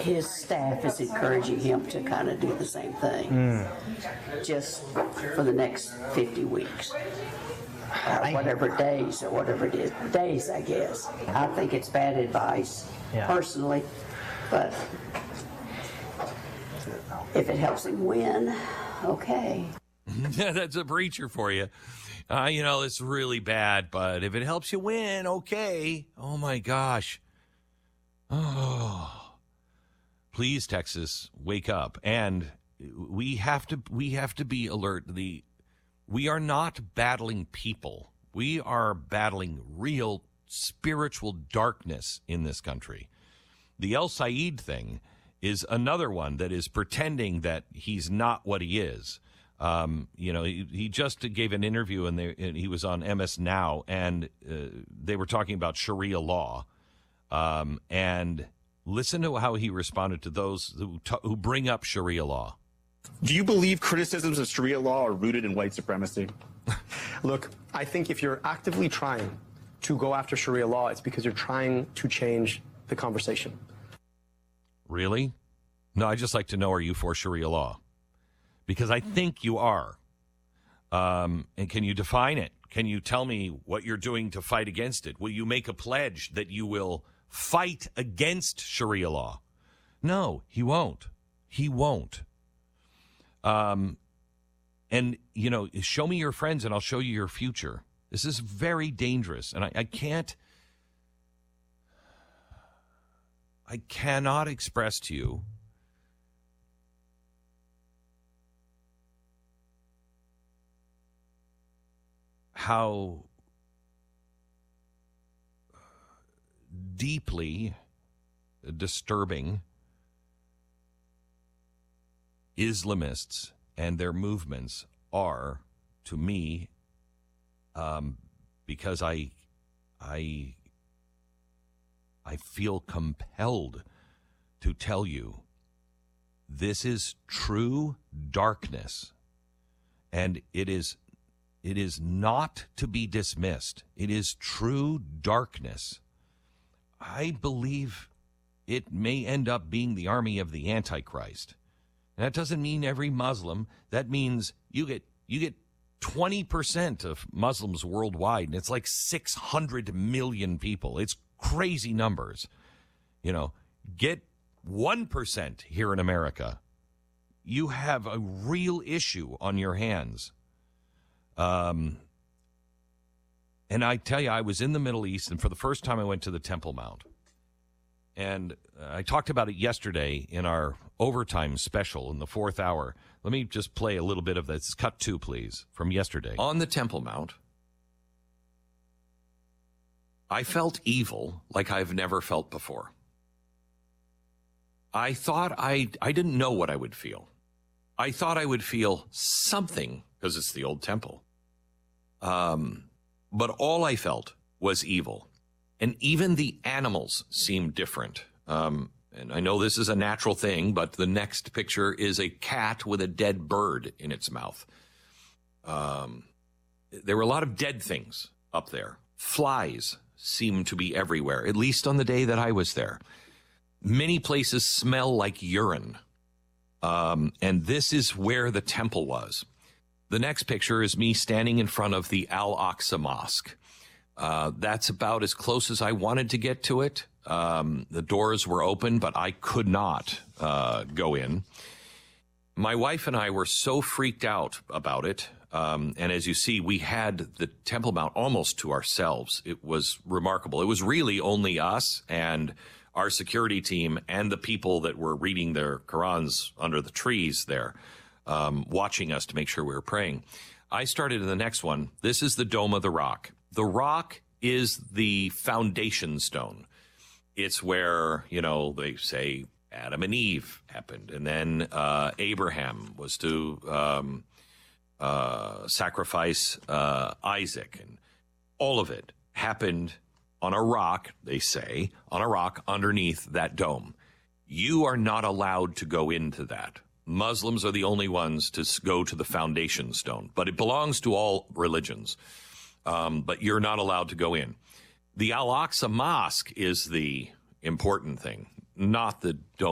his staff is encouraging him to kind of do the same thing, just for the next 50 weeks. Whatever days or whatever it is. Days, I guess. I think it's bad advice, personally, but if it helps him win, okay. That's a preacher for you. It's really bad, but if it helps you win, okay. Oh, my gosh. Oh. Please, Texas, wake up. And we have to be alert. We are not battling people. We are battling real spiritual darkness in this country. The El Sayed thing is another one that is pretending that he's not what he is. He just gave an interview and he was on MS Now, and they were talking about Sharia law. And listen to how he responded to those who bring up Sharia law. Do you believe criticisms of Sharia law are rooted in white supremacy? Look, I think if you're actively trying to go after Sharia law, it's because you're trying to change the conversation. Really? No, I'd just like to know, are you for Sharia law? Because I think you are. And can you define it? Can you tell me what you're doing to fight against it? Will you make a pledge that you will fight against Sharia law? No, he won't. He won't. Show me your friends and I'll show you your future. This is very dangerous. And I cannot express to you how deeply disturbing Islamists and their movements are to me, because I feel compelled to tell you this is true darkness, and it is not to be dismissed. It is true darkness. I believe it may end up being the army of the Antichrist. And that doesn't mean every Muslim. That means you get 20% of Muslims worldwide, and it's like 600 million people. It's crazy numbers. Get 1% here in America. You have a real issue on your hands. And I tell you, I was in the Middle East, and for the first time I went to the Temple Mount. And I talked about it yesterday in our overtime special in the 4th hour. Let me just play a little bit of this. Cut 2, please, from yesterday. On the Temple Mount, I felt evil like I've never felt before. I thought I didn't know what I would feel. I thought I would feel something because it's the old temple. But all I felt was evil. And even the animals seemed different. And I know this is a natural thing, but the next picture is a cat with a dead bird in its mouth. There were a lot of dead things up there. Flies seemed to be everywhere, at least on the day that I was there. Many places smell like urine. And this is where the temple was. The next picture is me standing in front of the Al-Aqsa Mosque. That's about as close as I wanted to get to it. The doors were open, but I could not go in. My wife and I were so freaked out about it. And as you see, we had the Temple Mount almost to ourselves. It was remarkable. It was really only us and our security team and the people that were reading their Qurans under the trees there, watching us to make sure we were praying. I started in the next one. This is the Dome of the Rock. The rock is the foundation stone. It's where, they say Adam and Eve happened. And then Abraham was to sacrifice Isaac. And all of it happened on a rock, they say, on a rock underneath that dome. You are not allowed to go into that. Muslims are the only ones to go to the foundation stone. But it belongs to all religions. But you're not allowed to go in. The Al-Aqsa Mosque is the important thing, not the dome.